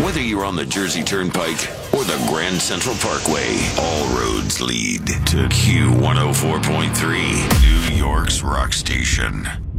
Whether you're on the Jersey Turnpike or the Grand Central Parkway, all roads lead to Q104.3, New York's rock station.